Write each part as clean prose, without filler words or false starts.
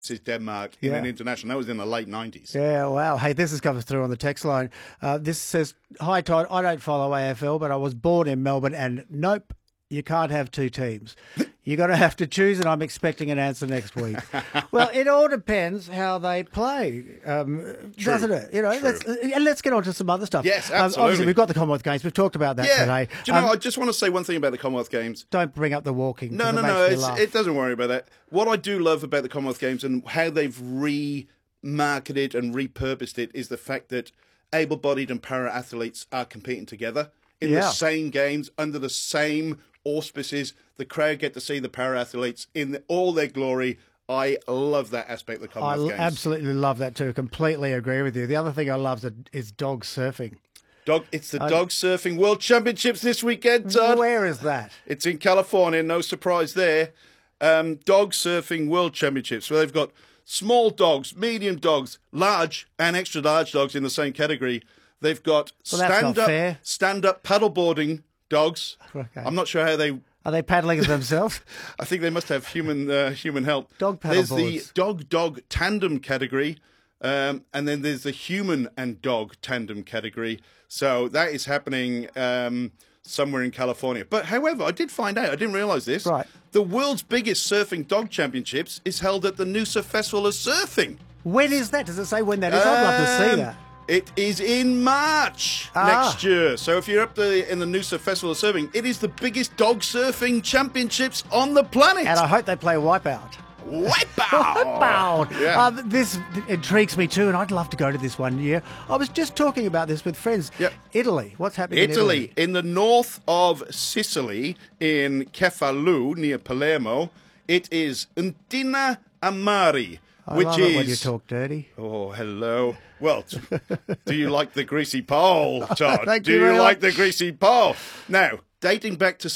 versus Denmark in an international. That was in the late 90s. Yeah, wow. Hey, this is coming through on the text line. This says, "Hi, Todd. I don't follow AFL, but I was born in Melbourne, and nope, you can't have two teams. You're going to have to choose, and I'm expecting an answer next week." Well, it all depends how they play, doesn't it? You know, and let's get on to some other stuff. Yes, absolutely. Obviously, we've got the Commonwealth Games. We've talked about that today. Do you know, I just want to say one thing about the Commonwealth Games. Don't bring up the walking. No. It doesn't worry about that. What I do love about the Commonwealth Games and how they've remarketed and repurposed it is the fact that able-bodied and para-athletes are competing together in the same games under the same auspices. The crowd get to see the para-athletes in all their glory. I love that aspect of the Commonwealth Games. I absolutely love that too. Completely agree with you. The other thing I love is dog surfing. It's the Dog Surfing World Championships this weekend, Todd. Where is that? It's in California. No surprise there. Dog Surfing World Championships. So they've got small dogs, medium dogs, large and extra large dogs in the same category. They've got stand-up paddleboarding dogs. Okay. I'm not sure how they... Are they paddling it themselves? I think they must have human help. Dog paddleboards. There's the dog tandem category, and then there's the human and dog tandem category. So that is happening somewhere in California. But however, I did find out, I didn't realise this, right. The world's biggest surfing dog championships is held at the Noosa Festival of Surfing. When is that? Does it say when that is? I'd love to see that. It is in March next year. So if you're up there in the Noosa Festival of Surfing, it is the biggest dog surfing championships on the planet. And I hope they play Wipeout. Wipeout! Yeah. This intrigues me too, and I'd love to go to this one year. I was just talking about this with friends. Yep. Italy. What's happening in Italy? In the north of Sicily, in Cefalù, near Palermo, it is Untina Amari. I love it when you talk dirty. Oh, hello. Well, do you like the greasy pole, Todd? Do you like the greasy pole? Now, dating back to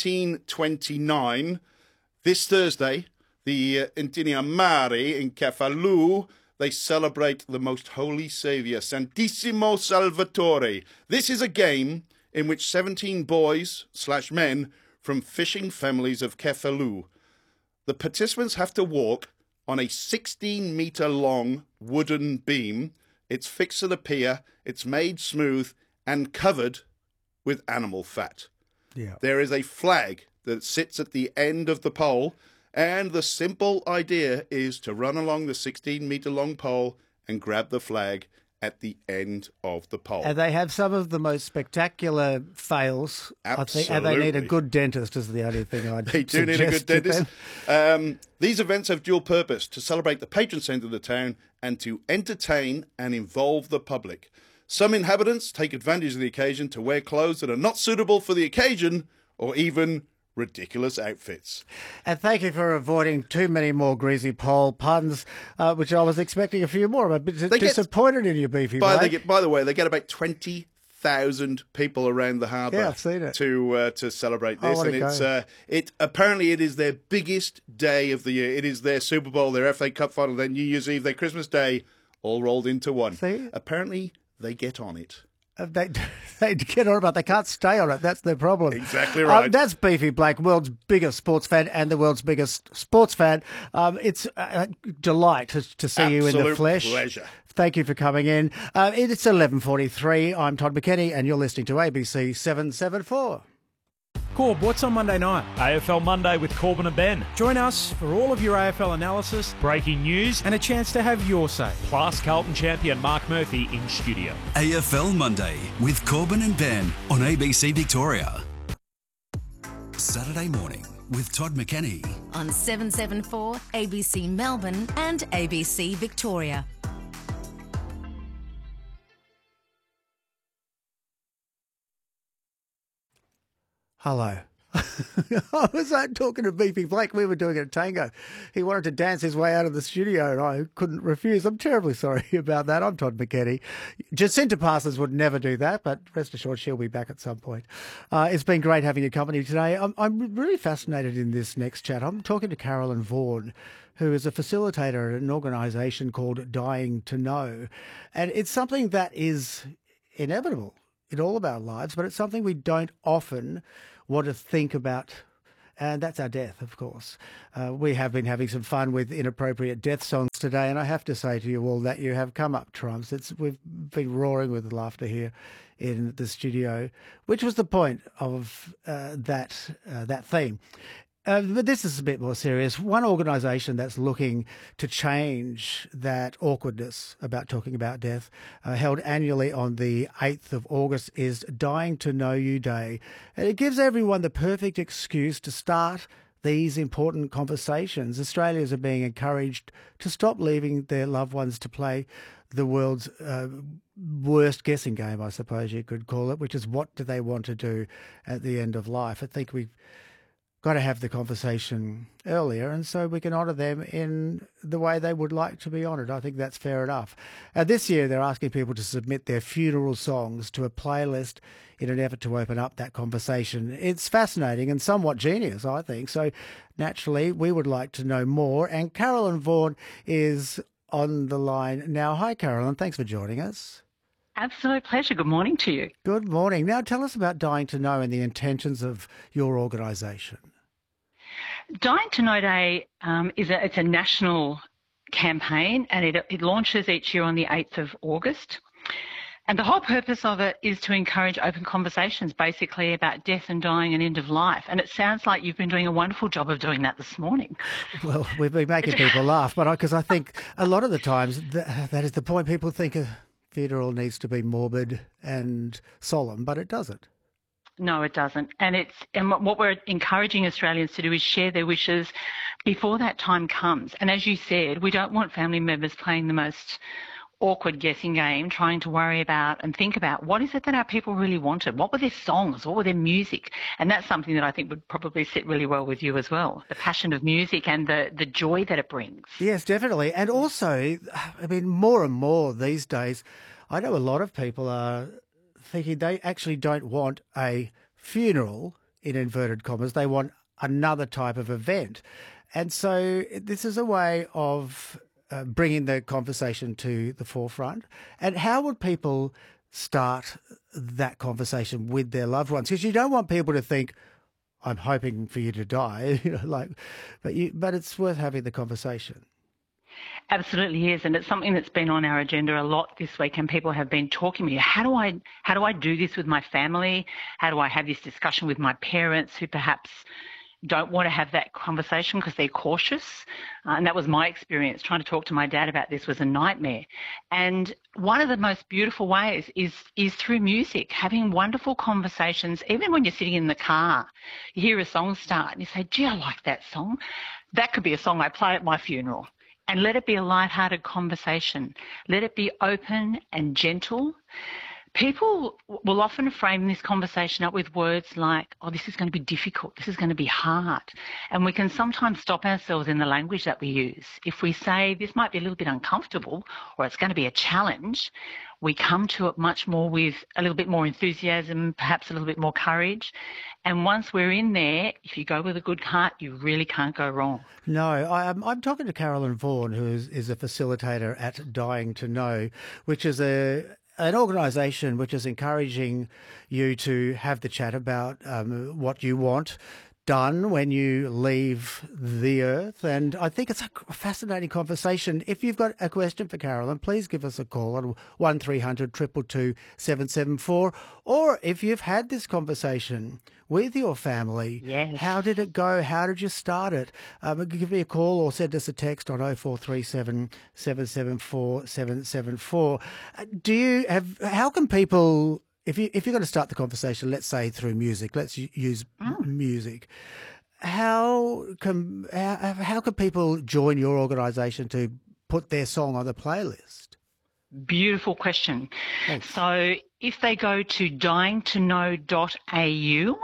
1729, this Thursday, the Untina Amari in Cefalù, they celebrate the most holy saviour, Santissimo Salvatore. This is a game in which 17 boys/men from fishing families of Cefalù. The participants have to walk on a 16-metre long wooden beam. It's fixed to the pier, it's made smooth and covered with animal fat. Yeah. There is a flag that sits at the end of the pole, and the simple idea is to run along the 16-metre long pole and grab the flag at the end of the pole. And they have some of the most spectacular fails. Absolutely. And they need a good dentist is the only thing I'd They do need a good dentist. These events have dual purpose: to celebrate the patron saint of the town and to entertain and involve the public. Some inhabitants take advantage of the occasion to wear clothes that are not suitable for the occasion or even ridiculous outfits. And thank you for avoiding too many more greasy pole puns, which I was expecting a few more. I'm a bit disappointed in you, Beefy Blake. By the way, they get about 20,000 people around the harbour. Yeah, I've seen it. To celebrate this, and apparently it is their biggest day of the year. It is their Super Bowl, their FA Cup final, their New Year's Eve, their Christmas Day, all rolled into one. See? Apparently they get on it. They get on it, but they can't stay on it. That's their problem. Exactly right. That's Beefy Blake, world's biggest sports fan and the world's biggest sports fan. It's a delight to see you in the flesh. Pleasure. Thank you for coming in. It's 11:43. I'm Todd McKenney, and you're listening to ABC 774. Corb, what's on Monday night? AFL Monday with Corbin and Ben. Join us for all of your AFL analysis, Breaking news, and a chance to have your say. plus Carlton champion Mark Murphy in studio. AFL Monday with Corbin and Ben on ABC Victoria. Saturday morning with Todd McKenney on 774 ABC Melbourne and ABC Victoria. Hello. I was talking to Beefy Blake. We were doing it at Tango. He wanted to dance his way out of the studio, and I couldn't refuse. I'm terribly sorry about that. I'm Todd McKenney. Jacinta Parsons would never do that, but rest assured she'll be back at some point. It's been great having your company today. I'm really fascinated in this next chat. I'm talking to Carolyn Vaughan, who is a facilitator at an organisation called Dying to Know. And it's something that is inevitable in all of our lives, but it's something we don't often want to think about And that's our death, of course. We have been having some fun with inappropriate death songs today, and I have to say to you all that you have come up trumps. We've been roaring with laughter here in the studio, which was the point of that theme. But this is a bit more serious. One organisation that's looking to change that awkwardness about talking about death, held annually on the 8th of August, is Dying to Know You Day. And it gives everyone the perfect excuse to start these important conversations. Australians are being encouraged to stop leaving their loved ones to play the world's worst guessing game, I suppose you could call it, which is what do they want to do at the end of life. I think we've got to have the conversation earlier, and so we can honour them in the way they would like to be honoured. I think that's fair enough. This year, they're asking people to submit their funeral songs to a playlist in an effort to open up that conversation. It's fascinating and somewhat genius, I think. So naturally, we would like to know more. And Carolyn Vaughan is on the line now. Hi, Carolyn. Thanks for joining us. Absolute pleasure. Good morning to you. Good morning. Now tell us about Dying to Know and the intentions of your organisation. Dying to Know Day it's a national campaign, and it launches each year on the 8th of August. And the whole purpose of it is to encourage open conversations, basically about death and dying and end of life. And it sounds like you've been doing a wonderful job of doing that this morning. Well, we've been making people laugh, but because I think a lot of the times that is the point. People think a funeral needs to be morbid and solemn, but it doesn't. No, it doesn't. And what we're encouraging Australians to do is share their wishes before that time comes. And as you said, we don't want family members playing the most awkward guessing game, trying to worry about and think about what is it that our people really wanted? What were their songs? What were their music? And that's something that I think would probably sit really well with you as well, the passion of music and the joy that it brings. Yes, definitely. And also, I mean, more and more these days, I know a lot of people are thinking they actually don't want a funeral, in inverted commas. They want another type of event. And so this is a way of bringing the conversation to the forefront. And how would people start that conversation with their loved ones? Because you don't want people to think, I'm hoping for you to die, but it's worth having the conversation. Absolutely is, and it's something that's been on our agenda a lot this week, and people have been talking to me, how do I do this with my family? How do I have this discussion with my parents who perhaps don't want to have that conversation because they're cautious? And that was my experience. Trying to talk to my dad about this was a nightmare. And one of the most beautiful ways is through music, having wonderful conversations. Even when you're sitting in the car, you hear a song start and you say, gee, I like that song. That could be a song I play at my funeral. And let it be a light-hearted conversation. Let it be open and gentle. People will often frame this conversation up with words like, oh, this is going to be difficult, this is going to be hard. And we can sometimes stop ourselves in the language that we use. If we say this might be a little bit uncomfortable or it's going to be a challenge, we come to it much more with a little bit more enthusiasm, perhaps a little bit more courage. And once we're in there, if you go with a good heart, you really can't go wrong. No, I'm talking to Carolyn Vaughan, who is a facilitator at Dying to Know, which is an organisation which is encouraging you to have the chat about what you want done when you leave the earth. And I think it's a fascinating conversation. If you've got a question for Carolyn, please give us a call on 1300 222 774. Or if you've had this conversation with your family, yes. How did it go? How did you start it? Give me a call or send us a text on 0437 774 774. How can people... If you're going to start the conversation, let's say through music, let's use music. How can people join your organisation to put their song on the playlist? Beautiful question. Thanks. So if they go to dyingtoknow.au,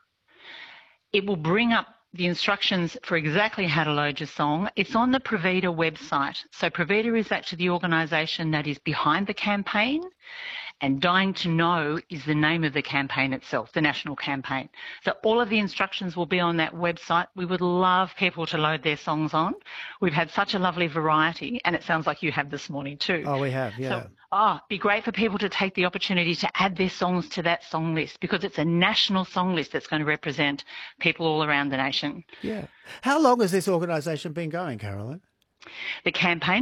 it will bring up the instructions for exactly how to load your song. It's on the Provida website. So Provida is actually the organisation that is behind the campaign. And Dying to Know is the name of the campaign itself, the national campaign. So all of the instructions will be on that website. We would love people to load their songs on. We've had such a lovely variety, and it sounds like you have this morning too. Oh, we have, yeah. So, be great for people to take the opportunity to add their songs to that song list, because it's a national song list that's going to represent people all around the nation. Yeah. How long has this organisation been going, Caroline? The campaign